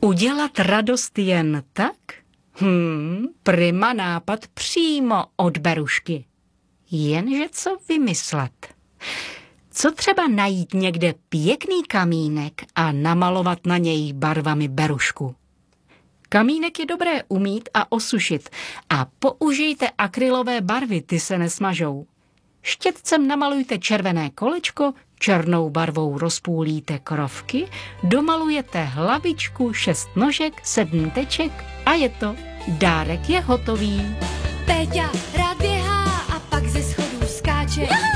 Udělat radost jen tak? Prima nápad přímo od Berušky. Jenže co vymyslet? Co třeba najít někde pěkný kamínek a namalovat na něj barvami Berušku? Kamínek je dobré umýt a osušit a použijte akrylové barvy, ty se nesmažou. Štětcem namalujte červené kolečko, černou barvou rozpůlíte krovky, domalujete hlavičku, 6 nožek, 7 teček a je to. Dárek je hotový. Péťa rád běhá a pak ze schodů skáče.